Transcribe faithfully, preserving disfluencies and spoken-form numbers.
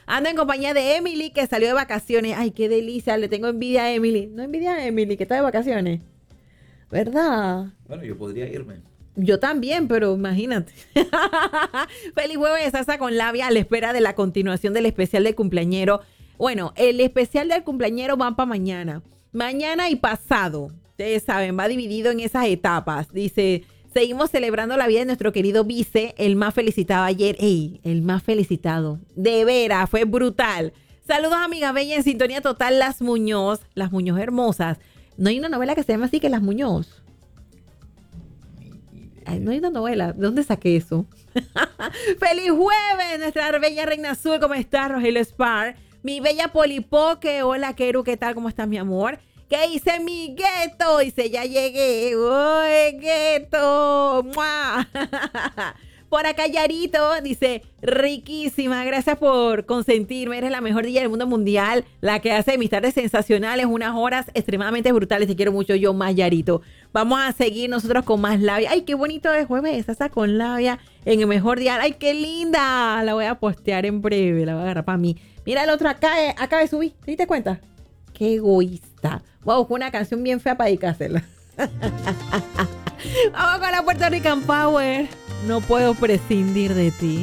Ando en compañía de Emily, que salió de vacaciones. Ay, qué delicia, le tengo envidia a Emily. No envidia a Emily, que está de vacaciones. ¿Verdad? Bueno, yo podría irme. Yo también, pero imagínate. Feliz jueves de salsa con labia a la espera de la continuación del especial del cumpleañero. Bueno, el especial del cumpleañero va para mañana. Mañana y pasado. Ustedes saben, va dividido en esas etapas. Dice, seguimos celebrando la vida de nuestro querido Vice, el más felicitado ayer. ¡Ey! El más felicitado. De veras, fue brutal. Saludos, amiga bella, en sintonía total, Las Muñoz. Las Muñoz hermosas. No hay una novela que se llama así que Las Muñoz. Ay, no hay una novela. ¿De dónde saqué eso? ¡Feliz jueves! Nuestra bella reina azul. ¿Cómo estás, Rogelio Spar? Mi bella Polipoque. Hola, Keru. ¿Qué tal? ¿Cómo estás, mi amor? ¿Qué dice mi gueto? Dice, ya llegué. ¡Uy, gueto! ¡Mua! Por acá, Yarito dice, riquísima. Gracias por consentirme. Eres la mejor D J del mundo mundial. La que hace mis tardes sensacionales. Unas horas extremadamente brutales. Te quiero mucho. Yo más, Yarito. Vamos a seguir nosotros con más labia. Ay, qué bonito es jueves. Salsa con labia en el mejor día. Ay, qué linda. La voy a postear en breve. La voy a agarrar para mí. Mira el otro acá. Eh, acaba de subir. ¿Te diste cuenta? Qué egoísta. Voy a buscar una canción bien fea para dedicársela. Vamos con la Puerto Rican Power. No puedo prescindir de ti.